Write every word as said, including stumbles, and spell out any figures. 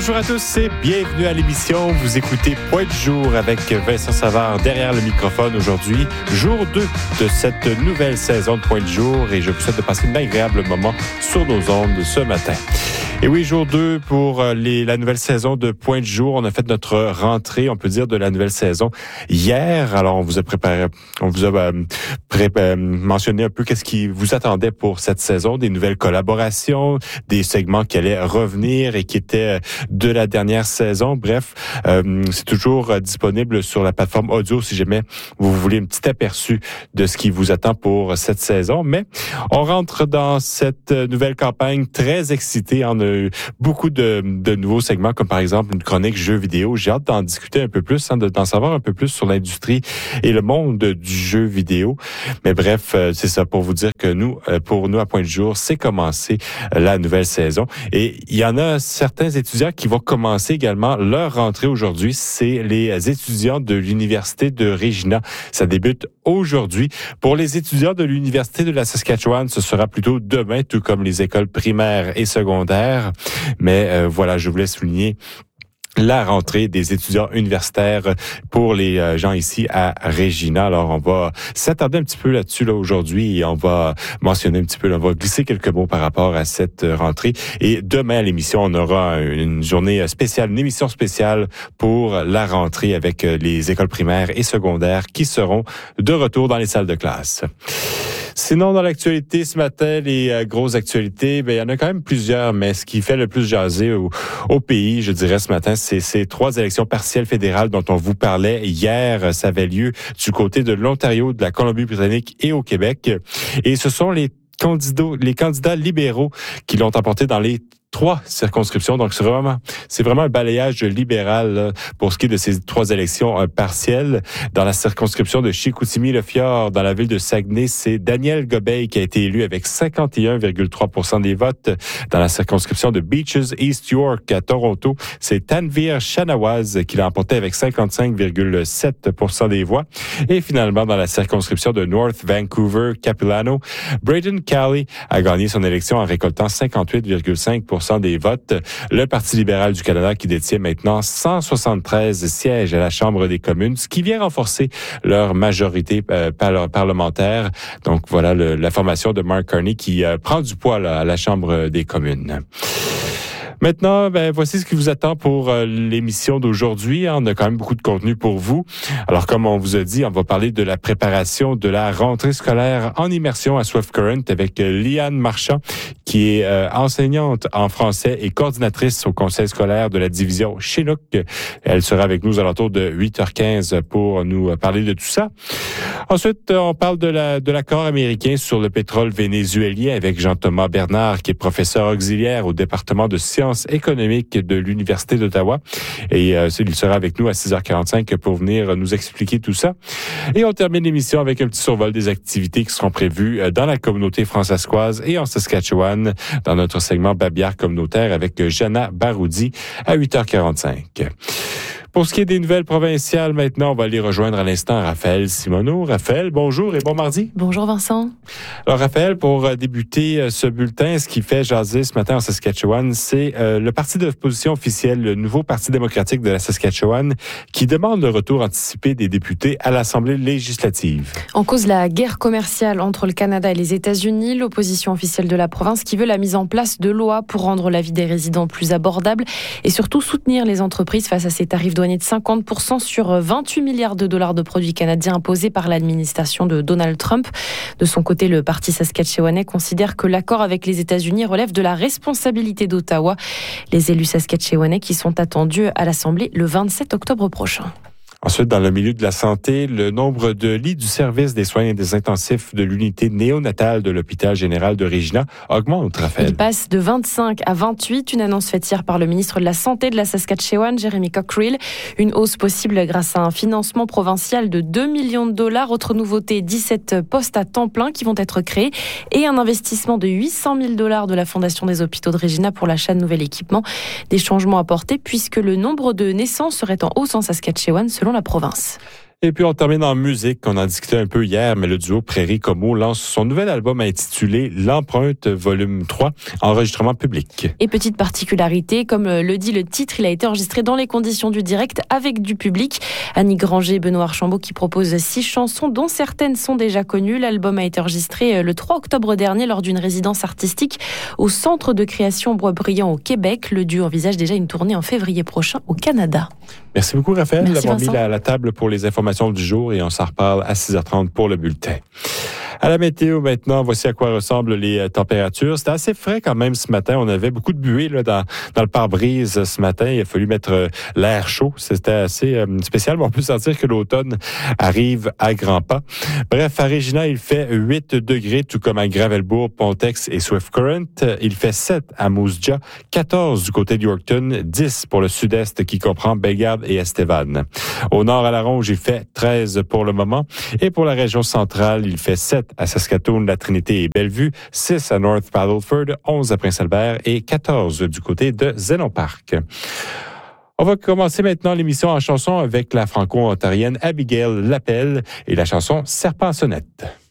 Bonjour à tous et bienvenue à l'émission. Vous écoutez Point de jour avec Vincent Savard derrière le microphone aujourd'hui, jour deux de cette nouvelle saison de Point de jour et je vous souhaite de passer un agréable moment sur nos ondes ce matin. Et oui, jour deux pour les, la nouvelle saison de Point de jour. On a fait notre rentrée, on peut dire, de la nouvelle saison hier. Alors, on vous a préparé, on vous a euh, pré- euh, mentionné un peu qu'est-ce qui vous attendait pour cette saison, des nouvelles collaborations, des segments qui allaient revenir et qui étaient de la dernière saison. Bref, euh, c'est toujours disponible sur la plateforme audio si jamais vous voulez un petit aperçu de ce qui vous attend pour cette saison. Mais on rentre dans cette nouvelle campagne très excitée. On a eu beaucoup de, de nouveaux segments, comme par exemple une chronique jeux vidéo. J'ai hâte d'en discuter un peu plus, hein, d'en savoir un peu plus sur l'industrie et le monde du jeu vidéo. Mais bref, c'est ça pour vous dire que nous, pour nous à Point de jour, c'est commencé la nouvelle saison. Et il y en a certains étudiants qui vont commencer également leur rentrée aujourd'hui. C'est les étudiants de l'Université de Regina. Ça débute aujourd'hui. Pour les étudiants de l'Université de la Saskatchewan, ce sera plutôt demain, tout comme les écoles primaires et secondaires. Mais euh, voilà, je voulais souligner la rentrée des étudiants universitaires pour les gens ici à Regina. Alors, on va s'attarder un petit peu là-dessus là aujourd'hui et on va mentionner un petit peu, là, on va glisser quelques mots par rapport à cette rentrée. Et demain à l'émission, on aura une journée spéciale, une émission spéciale pour la rentrée avec les écoles primaires et secondaires qui seront de retour dans les salles de classe. Sinon, dans l'actualité ce matin, les euh, grosses actualités, ben il y en a quand même plusieurs, mais ce qui fait le plus jaser au, au pays, je dirais ce matin, c'est ces trois élections partielles fédérales dont on vous parlait hier. Ça avait lieu du côté de l'Ontario, de la Colombie-Britannique et au Québec. Et ce sont les candidats, les candidats libéraux qui l'ont emporté dans les trois circonscriptions. Donc, c'est vraiment, c'est vraiment un balayage libéral là, pour ce qui est de ces trois élections euh, partielles. Dans la circonscription de Chicoutimi-Le-Fjord, dans la ville de Saguenay, c'est Daniel Gobeil qui a été élu avec cinquante et un virgule trois pour cent des votes. Dans la circonscription de Beaches East York à Toronto, c'est Tanvir Shanawaz qui l'a emporté avec cinquante-cinq virgule sept pour cent des voix. Et finalement, dans la circonscription de North Vancouver-Capilano, Braden Calley a gagné son élection en récoltant cinquante-huit virgule cinq pour cent des votes. Le Parti libéral du Canada qui détient maintenant cent soixante-treize sièges à la Chambre des communes, ce qui vient renforcer leur majorité euh, par- parlementaire. Donc voilà le, la formation de Mark Carney qui euh, prend du poids là, à la Chambre des communes. Maintenant, ben voici ce qui vous attend pour euh, l'émission d'aujourd'hui. On a quand même beaucoup de contenu pour vous. Alors, comme on vous a dit, on va parler de la préparation de la rentrée scolaire en immersion à Swift Current avec euh, Liane Marchand, qui est euh, enseignante en français et coordinatrice au conseil scolaire de la division Chinook. Elle sera avec nous à l'entour de huit heures quinze pour nous parler de tout ça. Ensuite, on parle de la de l'accord américain sur le pétrole vénézuélien avec Jean-Thomas Bernard, qui est professeur auxiliaire au département de sciences économiques de l'Université d'Ottawa. Et euh, il sera avec nous à six heures quarante-cinq pour venir nous expliquer tout ça. Et on termine l'émission avec un petit survol des activités qui seront prévues dans la communauté francescoise et en Saskatchewan dans notre segment Babillard communautaire avec Jana Baroudi à huit heures quarante-cinq. Pour ce qui est des nouvelles provinciales, maintenant, on va aller rejoindre à l'instant Raphaël Simoneau. Raphaël, bonjour et bon mardi. Bonjour Vincent. Alors Raphaël, pour débuter ce bulletin, ce qui fait jaser ce matin en Saskatchewan, c'est euh, le parti d'opposition officiel, le nouveau Parti démocratique de la Saskatchewan, qui demande le retour anticipé des députés à l'Assemblée législative. En cause la guerre commerciale entre le Canada et les États-Unis, l'opposition officielle de la province qui veut la mise en place de lois pour rendre la vie des résidents plus abordable et surtout soutenir les entreprises face à ces tarifs de cinquante pour cent sur vingt-huit milliards de dollars de produits canadiens imposés par l'administration de Donald Trump. De son côté, le Parti saskatchewanais considère que l'accord avec les États-Unis relève de la responsabilité d'Ottawa. Les élus saskatchewanais qui sont attendus à l'Assemblée le vingt-sept octobre prochain. Ensuite, dans le milieu de la santé, le nombre de lits du service des soins et des intensifs de l'unité néonatale de l'hôpital général de Regina augmente, Raphaël. Il passe de vingt-cinq à vingt-huit, une annonce faite hier par le ministre de la Santé de la Saskatchewan, Jeremy Cockrell. Une hausse possible grâce à un financement provincial de deux millions de dollars. Autre nouveauté, dix-sept postes à temps plein qui vont être créés et un investissement de huit cent mille dollars de la Fondation des hôpitaux de Regina pour l'achat de nouvel équipement. Des changements apportés puisque le nombre de naissances serait en hausse en Saskatchewan selon la province. Et puis, on termine en musique. On en discutait un peu hier, mais le duo Prairie Como lance son nouvel album intitulé L'Empreinte, volume trois, enregistrement public. Et petite particularité, comme le dit le titre, il a été enregistré dans les conditions du direct avec du public. Annie Granger et Benoît Archambault qui proposent six chansons, dont certaines sont déjà connues. L'album a été enregistré le trois octobre dernier lors d'une résidence artistique au Centre de création Boisbriand au Québec. Le duo envisage déjà une tournée en février prochain au Canada. Merci beaucoup, Raphaël, Merci, d'avoir Vincent. mis la, la table pour les informations du jour et on s'en reparle à six heures trente pour le bulletin. À la météo maintenant, voici à quoi ressemblent les températures. C'était assez frais quand même ce matin. On avait beaucoup de buée là, dans, dans le pare-brise ce matin. Il a fallu mettre euh, l'air chaud. C'était assez euh, spécial, mais on peut sentir que l'automne arrive à grands pas. Bref, à Regina, il fait huit degrés, tout comme à Gravelbourg, Pontex et Swift Current. Il fait sept à Moose Jaw, quatorze du côté de Yorkton, dix pour le sud-est qui comprend Bellegarde et Estevan. Au nord à la Ronge, il fait treize pour le moment. Et pour la région centrale, il fait sept à Saskatoon, La Trinité et Bellevue, six à North Paddleford, onze à Prince-Albert et quatorze du côté de Zénon Park. On va commencer maintenant l'émission en chanson avec la franco-ontarienne Abigail Lapelle et la chanson Serpent à sonnette.